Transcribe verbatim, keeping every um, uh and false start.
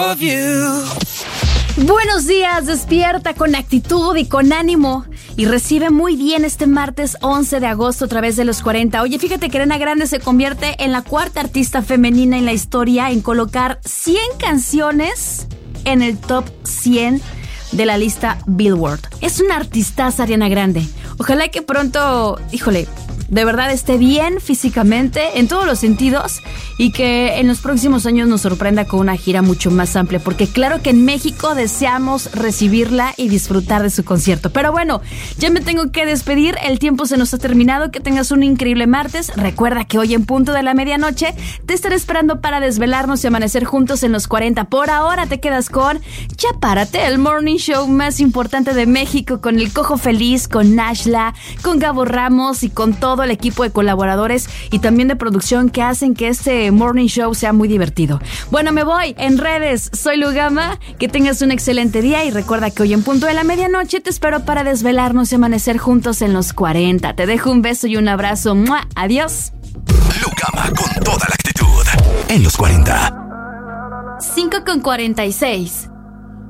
Buenos días, despierta con actitud y con ánimo y recibe muy bien este martes once de agosto a través de los cuarenta. Oye, fíjate que Ariana Grande se convierte en la cuarta artista femenina en la historia en colocar cien canciones en el top cien de la lista Billboard. Es una artistaza Ariana Grande. Ojalá que pronto, híjole, de verdad esté bien físicamente, en todos los sentidos, y que en los próximos años nos sorprenda con una gira mucho más amplia, porque claro que en México deseamos recibirla y disfrutar de su concierto. Pero bueno, ya me tengo que despedir, el tiempo se nos ha terminado, que tengas un increíble martes. Recuerda que hoy en punto de la medianoche te estaré esperando para desvelarnos y amanecer juntos en los cuarenta. Por ahora te quedas con Ya Párate, el morning show más importante de México, con el Cojo Feliz, con Nashla, con Gabo Ramos y con todo el equipo de colaboradores y también de producción que hacen que este morning show sea muy divertido. Bueno, me voy en redes, soy Lugama, que tengas un excelente día y recuerda que hoy en punto de la medianoche te espero para desvelarnos y amanecer juntos en los cuarenta. Te dejo un beso y un abrazo. ¡Mua! Adiós. Lugama con toda la actitud en los cuarenta. cinco con cuarenta y seis.